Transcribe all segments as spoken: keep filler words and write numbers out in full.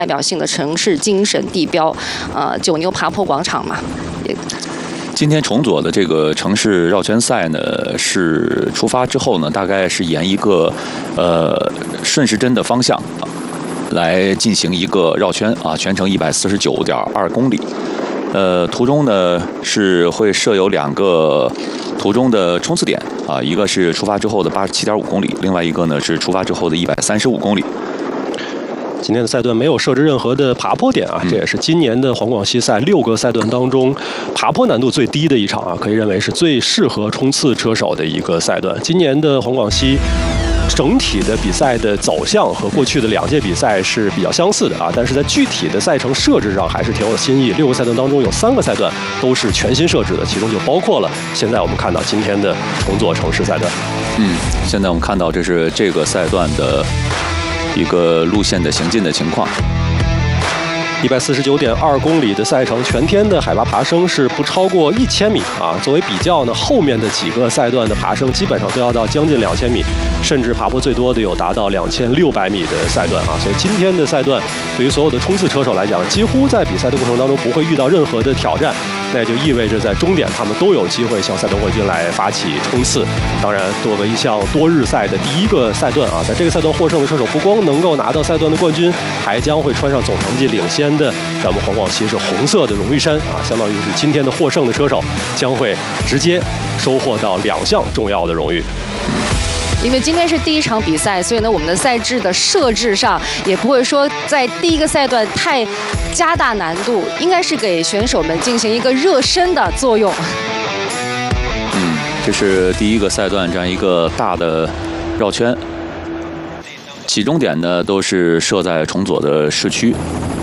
代表性的城市精神地标，呃，九牛爬坡广场嘛。也今天重左的这个城市绕圈赛呢，是出发之后呢，大概是沿一个呃顺时针的方向来进行一个绕圈啊，全程一百四十九点二公里。呃，途中呢是会设有两个途中的冲刺点啊，一个是出发之后的八十七点五公里，另外一个呢是出发之后的一百三十五公里。 今天的赛段没有设置任何的爬坡点啊，这也是今年的环广西赛六个赛段当中爬坡难度最低的一场啊，可以认为是最适合冲刺车手的一个赛段。今年的环广西整体的比赛的走向和过去的两届比赛是比较相似的啊，但是在具体的赛程设置上还是挺有新意。六个赛段当中有三个赛段都是全新设置的，其中就包括了现在我们看到今天的重左城市赛段。 嗯，现在我们看到这是这个赛段的一个路线的行进的情况。 一百四十九点二公里的赛程，全天的海拔爬升是不超过一千米啊。作为比较呢，后面的几个赛段的爬升基本上都要到将近两千米，甚至爬坡最多的有达到两千六百米的赛段啊。所以今天的赛段对于所有的冲刺车手来讲，几乎在比赛的过程当中不会遇到任何的挑战，那也就意味着在终点他们都有机会向赛段冠军来发起冲刺。当然，作为一项多日赛的第一个赛段啊，在这个赛段获胜的车手不光能够拿到赛段的冠军，还将会穿上总成绩领先的在我们环广西是红色的荣誉衫啊，相当于是今天的获胜的车手将会直接收获到两项重要的荣誉。 因为今天是第一场比赛，所以呢，我们的赛制的设置上也不会说在第一个赛段太加大难度，应该是给选手们进行一个热身的作用。 嗯，这是第一个赛段这样一个大的绕圈，起终点呢都是设在重左的市区。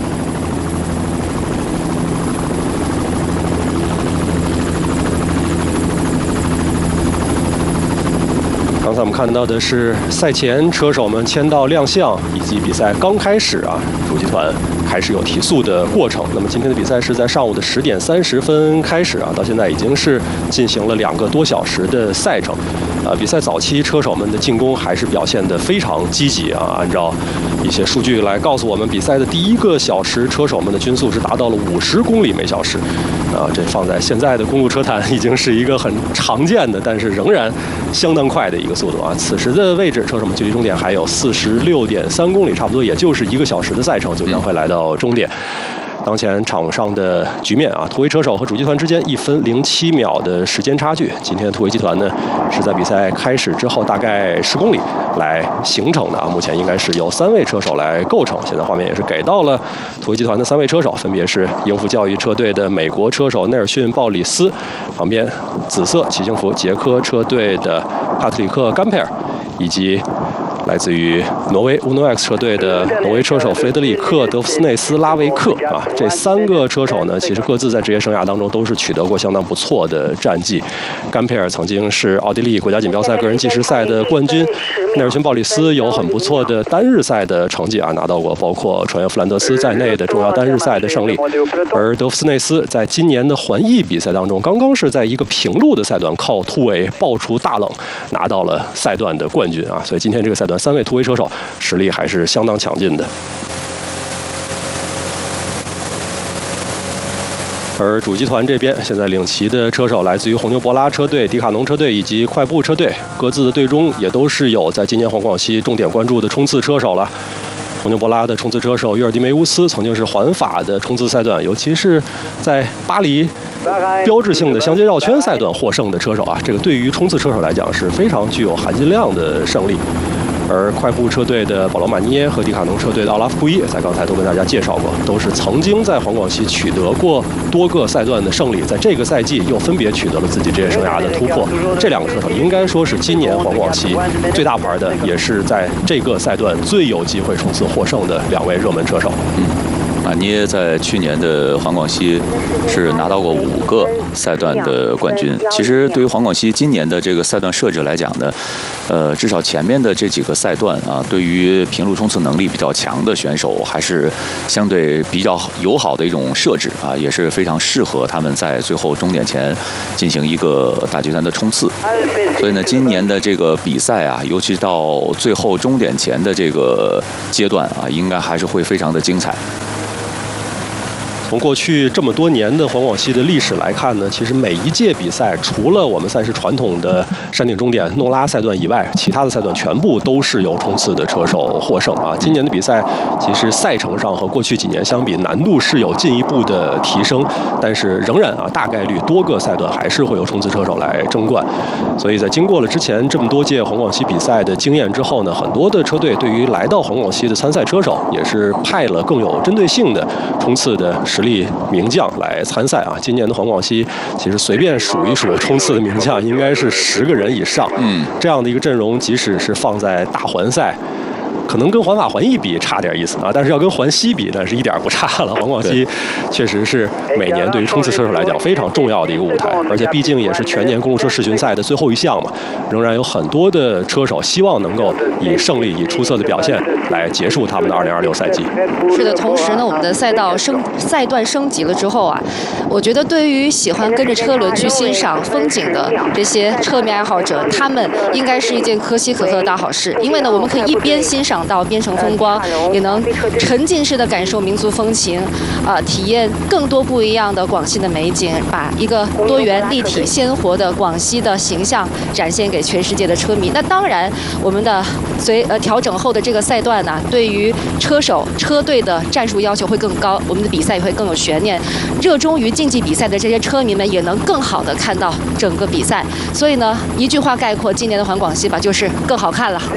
刚才我们看到的是赛前车手们签到亮相，以及比赛刚开始啊，主集团开始有提速的过程。那么今天的比赛是在上午的十点三十分开始啊，到现在已经是进行了两个多小时的赛程。啊，比赛早期车手们的进攻还是表现得非常积极啊。按照一些数据来告诉我们，比赛的第一个小时，车手们的均速是达到了五十公里每小时。啊，这放在现在的公路车坛已经是一个很常见的，但是仍然相当快的一个速度啊。此时的位置，车手们距离终点还有四十六点三公里，差不多也就是一个小时的赛程就将会来到终点。当前场上的局面啊，突围车手和主集团之间一分零七秒的时间差距。今天的突围集团呢，是在比赛开始之后大概十公里来形成的啊。目前应该是由三位车手来构成。现在画面也是给到了突围集团的三位车手，分别是英孚教育车队的美国车手内尔逊·鲍里斯，旁边紫色骑行服捷克车队的帕特里克·甘佩尔，以及来自于挪威乌诺 X 车队的挪威车手弗雷德里克·德夫斯内斯拉维克啊，这三个车手呢，其实各自在职业生涯当中都是取得过相当不错的战绩。甘佩尔曾经是奥地利国家锦标赛个人计时赛的冠军，内尔逊·鲍里斯有很不错的单日赛的成绩啊，拿到过包括穿越弗兰德斯在内的重要单日赛的胜利。而德夫斯内斯在今年的环意比赛当中，刚刚是在一个平路的赛段靠突围爆出大冷，拿到了赛段的冠军啊，所以今天这个赛段三位突围车手实力还是相当强劲的。而主集团这边，现在领骑的车手来自于红牛博拉车队、迪卡侬车队以及快步车队，各自的队中也都是有在今年环广西重点关注的冲刺车手了。红牛博拉的冲刺车手约尔迪梅乌斯曾经是环法的冲刺赛段，尤其是在巴黎标志性的相接绕圈赛段获胜的车手啊，这个对于冲刺车手来讲是非常具有含金量的胜利。而快步车队的保罗·马尼耶和迪卡侬车队的奥拉夫·库伊，在刚才都跟大家介绍过，都是曾经在环广西取得过多个赛段的胜利，在这个赛季又分别取得了自己职业生涯的突破。这两个车手应该说是今年环广西最大牌的，也是在这个赛段最有机会冲刺获胜的两位热门车手。嗯。 马尼耶在去年的环广西是拿到过五个赛段的冠军。其实对于环广西今年的这个赛段设置来讲呢，呃，至少前面的这几个赛段啊，对于平路冲刺能力比较强的选手，还是相对比较友好的一种设置啊，也是非常适合他们在最后终点前进行一个大决战的冲刺。所以呢，今年的这个比赛啊，尤其到最后终点前的这个阶段啊，应该还是会非常的精彩。 从过去这么多年的环广西的历史来看呢，其实每一届比赛，除了我们赛事传统的山顶终点诺拉赛段以外，其他的赛段全部都是由冲刺的车手获胜啊。今年的比赛其实赛程上和过去几年相比，难度是有进一步的提升，但是仍然啊，大概率多个赛段还是会有冲刺车手来争冠。所以在经过了之前这么多届环广西比赛的经验之后呢，很多的车队对于来到环广西的参赛车手，也是派了更有针对性的冲刺的实力名将来参赛啊！今年的环广西其实随便数一数冲刺的名将，应该是十个人以上。嗯，这样的一个阵容，即使是放在大环赛，可能跟环法环意比差点意思啊，但是要跟环西比，那是一点不差了。环广西确实是每年对于冲刺车手来讲非常重要的一个舞台，而且毕竟也是全年公路车世巡赛的最后一项嘛，仍然有很多的车手希望能够以胜利、以出色的表现来结束他们的二零二六赛季。 是的，同时呢，我们的赛道升赛段升级了之后啊，我觉得对于喜欢跟着车轮去欣赏风景的这些车迷爱好者，他们应该是一件可喜可贺的大好事，因为呢，我们可以一边欣赏到边城风光，也能沉浸式的感受民族风情，啊、呃，体验更多不一样的广西的美景，把一个多元、立体、鲜活的广西的形象展现给全世界的车迷。那当然，我们的随呃调整后的这个赛段呢，对于车手、车队的战术要求会更高，我们的比赛也会更有悬念。热衷于竞技比赛的这些车迷们也能更好的看到整个比赛。所以呢，一句话概括今年的环广西吧，就是更好看了。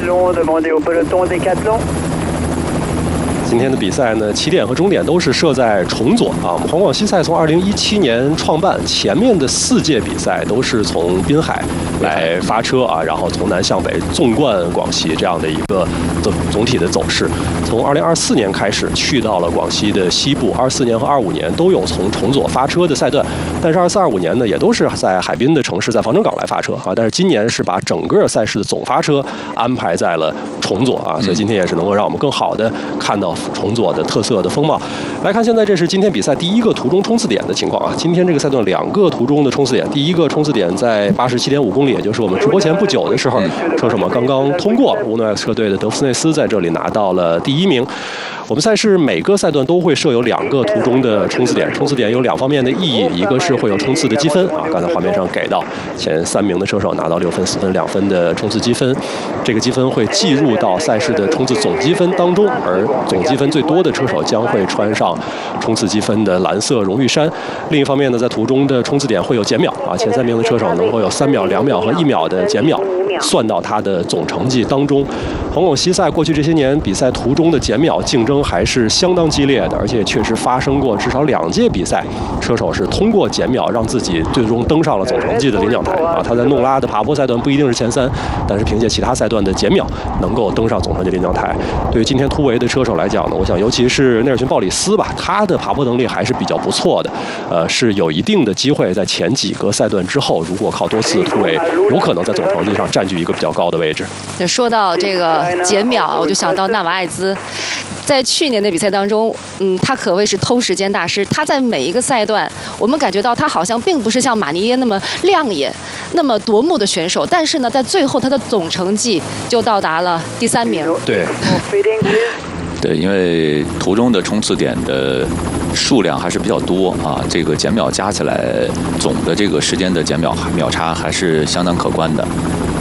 今天的比赛呢，起点和终点都是设在崇左啊。我们环广西赛从二零一七年创办，前面的四届比赛都是从滨海来发车啊，然后从南向北纵贯广西这样的一个总总体的走势。从二零二四年开始去到了广西的西部，二四年和二五年都有从崇左发车的赛段，但是二四二五年呢，也都是在海滨的城市，在防城港来发车啊。但是今年是把整个赛事的总发车安排在了崇左啊，所以今天也是能够让我们更好的看到崇左的特色的风貌。来看现在这是今天比赛第一个途中冲刺点的情况啊。今天这个赛段两个途中的冲刺点，第一个冲刺点在八十七点五公里，也就是我们直播前不久的时候，车手们刚刚通过，乌诺 X 车队的德夫斯内斯在这里拿到了第一名。我们赛事每个赛段都会设有两个途中的冲刺点，冲刺点有两方面的意义，一个是会有冲刺的积分啊，刚才画面上给到前三名的车手拿到六分、四分、两分的冲刺积分，这个积分会计入到赛事的冲刺总积分当中，而总积分最多的车手将会穿上冲刺积分的蓝色荣誉衫。另一方面呢，在途中的冲刺点会有减秒啊，前三名的车手能够有三秒、两秒和一秒的减秒，算到他的总成绩当中。环广西赛过去这些年比赛途中的减秒竞争还是相当激烈的，而且确实发生过至少两届比赛，车手是通过减秒让自己最终登上了总成绩的领奖台啊。他在诺拉的爬坡赛段不一定是前三，但是凭借其他赛段的减秒能够登上总成绩领奖台。对于今天突围的车手来讲呢，我想尤其是内尔逊·鲍里斯吧，他的爬坡能力还是比较不错的，呃，是有一定的机会在前几个赛段之后，如果靠多次突围，有可能在总成绩上占据一个比较高的位置。 说到这个减秒，我就想到纳瓦艾兹。在去年的比赛当中，嗯，他可谓是偷时间大师。他在每一个赛段，我们感觉到他好像并不是像马尼耶那么亮眼、那么夺目的选手，但是呢，在最后他的总成绩就到达了第三名。 对， 对，因为途中的冲刺点的数量还是比较多啊，这个减秒加起来，总的这个时间的减秒秒差还是相当可观的。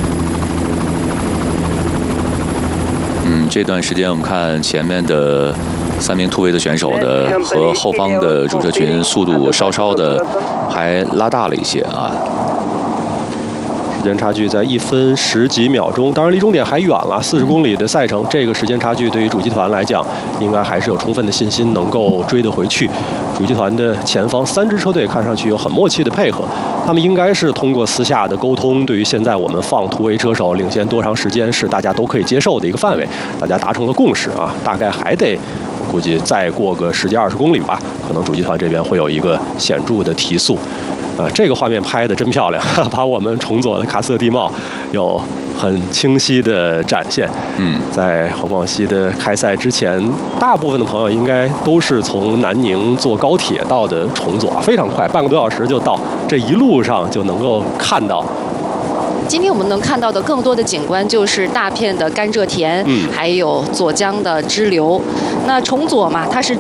嗯，这段时间我们看前面的三名突围的选手的和后方的主车群速度稍稍的还拉大了一些啊。 时间差距在一分十几秒钟，当然离终点还远了，四十公里的赛程，这个时间差距对于主集团来讲，应该还是有充分的信心能够追得回去。主集团的前方三支车队看上去有很默契的配合，他们应该是通过私下的沟通，对于现在我们放突围车手领先多长时间是大家都可以接受的一个范围，大家达成了共识啊，大概还得估计再过个十几二十公里吧，可能主机团这边会有一个显著的提速。啊，这个画面拍得真漂亮，把我们重左的喀斯特地貌有很清晰的展现。 嗯， 在横广西的开赛之前，大部分的朋友应该都是从南宁坐高铁到的重左，非常快，半个多小时就到，这一路上就能够看到。 今天我们能看到的更多的景观就是大片的甘蔗田， 嗯， 还有左江的支流。那重左嘛，它是